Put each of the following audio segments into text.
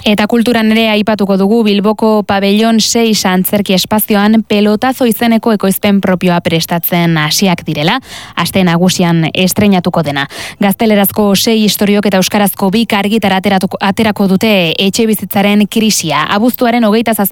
Eta kulturan ere aipatuko dugu Bilboko Pabellon 6 antzerki espazioan pelotazo izeneko ekoizpen propioa prestatzen hasiak direla, aste nagusian estreinatuko dena. Gaztelerazko 6 historiok eta euskarazko 2 argitara aterako dute etxebizitzaren krisia. Abuztuaren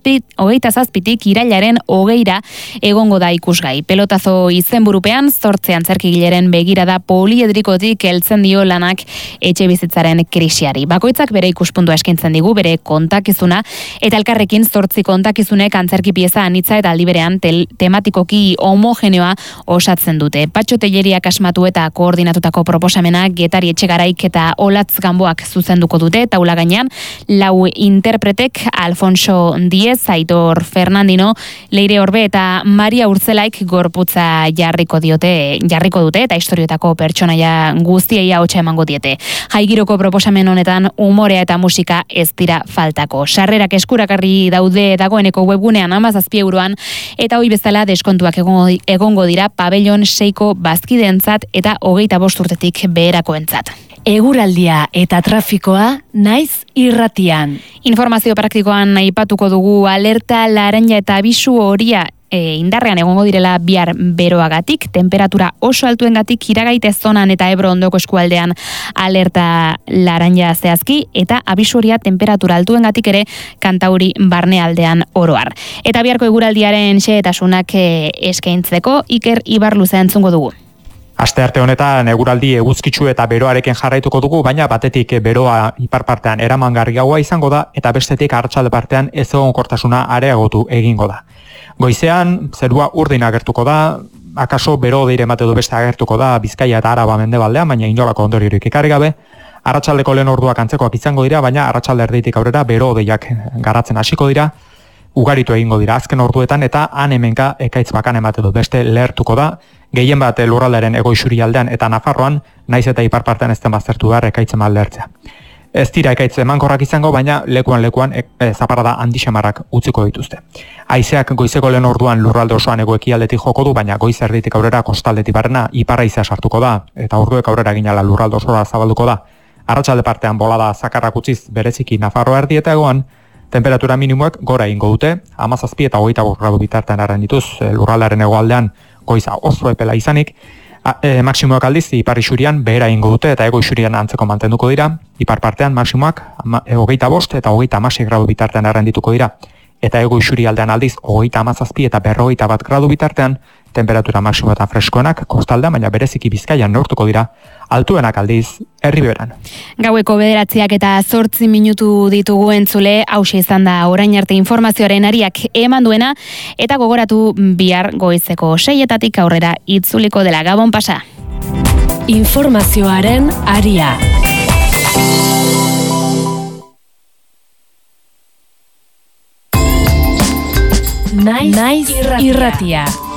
27tik irailaren 20ra egongo da ikusgai. Pelotazo izenburupean 8 antzerkigileren begirada poliedrikotik heltzen dio lanak etxebizitzaren krisiari. Bakoitzak bere ikuspuntua eskaintzen digu, bere kontakizuna, eta elkarrekin 8 kontakizunek antzerki pieza anitza eta aldi berean tematikoki homogeneoa osatzen dute. Patxo Telleriak asmatu eta koordinatutako proposamenak Getari Etxegaraik eta Olatz Gamboak zuzenduko dute, taula gainean 4 interpretek Alfonso Diez, Aitor Fernandino, Leire Orbe eta Maria Urtzelaik gorputza jarriko dute eta historiotako pertsonaia guztiei ahotsa emango diete. Jaigiroko proposamen honetan umorea eta musika ez dira faltako. Sarrerak eskuragarri daude dagoeneko webgunean 17 euroan eta hoi bezala deskontuak egongo dira Pabellon 6ko bazkideentzat eta 25 urtetik beherakoentzat. Eguraldia eta trafikoa naiz irratian. Informazio praktikoan aipatuko dugu alerta laranja eta abisu horia indarrean egongo direla bihar beroagatik, temperatura oso altuengatik Iragaite zonan eta Ebro ondoko eskualdean alerta laranja zehazki eta abisu horia temperatura altuengatik ere Kantauri barnealdean oro har. Eta biharko eguraldiaren xehetasunak eskaintzeko Iker Ibarluza entzungo dugu. Astearte honetan eguraldi eguzkitsu eta beroarekin jarraituko dugu, baina batetik beroa ipar partean eramangarriagoa izango da eta bestetik arratsalde partean ezegonkortasuna areagotu egingo da. Goizean zerua urdin agertuko da, akaso bero deire emate du beste agertuko da Bizkaia eta Araba mendebaldean, baina inolako ondoriorik ekarri gabe. Arratsaldeko lehen orduak antzekoak izango dira, baina arratsalde erditik aurrera bero deiak garatzen hasiko dira, ugaritu egingo dira azken orduetan eta han hemenka ekaitz bakan emate du beste lehertuko da. Gehien bat lurraldearen hego-isuri aldean eta Nafarroan, naiz eta ipar partean ez den baztertu behar ekaitzen mal lehertzea. Ez dira ekaitz emankorrak izango, baina lekuan zaparrada handixamarrak utziko dituzte. Haizeak goizeko lehen orduan lurralde osoan hego-ekialdetik joko du, baina goiz erditik aurrera kostaldetik barrena ipar haizea sartuko da, eta orduek aurrera ginala lurralde osora zabalduko da. Arratsalde partean bolada zakarrak utziz bereziki Nafarroa erdi eta egoan, temperatura minimoak gora egingo dute, 17 eta 25 gradu bitartean arren dituz lurraldearen hegoaldean goiza oso epela izanik, maksimoak aldiz ipar isurian behera egingo dute eta ego isurian antzeko mantenduko dira, ipar partean maksimoak 25 eta 36 gradu bitartean arrendituko dira, eta ego isuri aldean aldiz 37 eta 41 gradu bitartean temperatura maksimoetan freskoenak kostaldean, baina bereziki Bizkaian neurtuko dira, altuenak aldiz Erriberan. Gaueko 9 eta 8 minutu ditugu entzule, hauxe izan da orain arte informazioaren ariak eman duena, eta gogoratu bihar goizeko 6etatik aurrera itzuliko dela. Gabon pasa. Informazioaren aria. Naiz irratia.